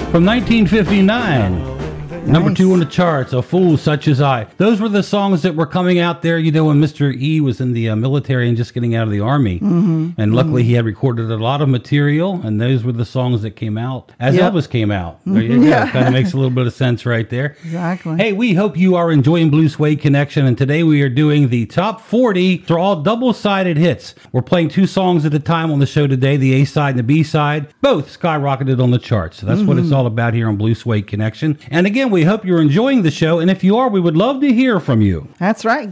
from 1959. Number 2 on the charts, A Fool Such As I. Those were the songs that were coming out there, you know, when Mr. E was in the military and just getting out of the army. And luckily he had recorded a lot of material, and those were the songs that came out as Elvis came out. There you go. Kind of makes a little bit of sense right there. Exactly. Hey, we hope you are enjoying Blue Suede Connection, and today we are doing the top 40. They're all double-sided hits. We're playing 2 songs at a time on the show today, the A side and the B side. Both skyrocketed on the charts. So that's what it's all about here on Blue Suede Connection. And again, we hope you're enjoying the show, and if you are, we would love to hear from you. That's right,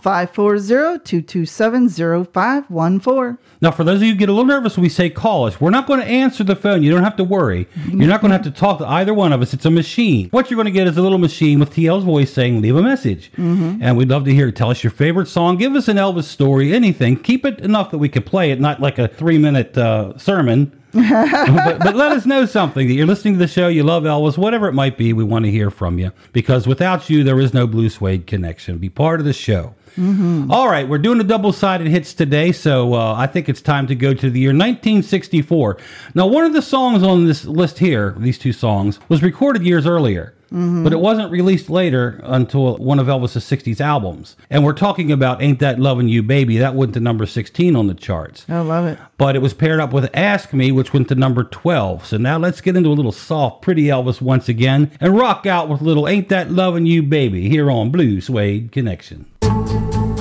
540-227-0514. Now, for those of you who get a little nervous when we say call us, we're not going to answer the phone. You don't have to worry. You're not going to have to talk to either one of us. It's a machine. What you're going to get is a little machine with TL's voice saying, leave a message. And we'd love to hear it. Tell us your favorite song. Give us an Elvis story, anything. Keep it enough that we can play it, not like a 3-minute sermon. but let us know something, that you're listening to the show, you love Elvis, whatever it might be. We want to hear from you, because without you, there is no Blue Suede Connection. Be part of the show. All right, we're doing the double-sided hits today, so I think it's time to go to the year 1964. Now, one of the songs on this list here, these 2 songs, was recorded years earlier. But it wasn't released later until one of Elvis's 60s albums. And we're talking about Ain't That Lovin' You Baby. That went to number 16 on the charts. I love it. But it was paired up with Ask Me, which went to number 12. So now let's get into a little soft, pretty Elvis once again and rock out with a little Ain't That Lovin' You Baby here on Blue Suede Connection.